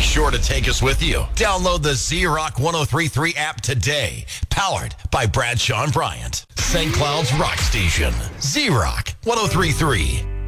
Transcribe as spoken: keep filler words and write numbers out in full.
sure to take us with you. Download the Z-Rock ten thirty-three app today. Powered by Bradshaw and Bryant. Saint Cloud's Rock Station. Z-Rock ten thirty-three.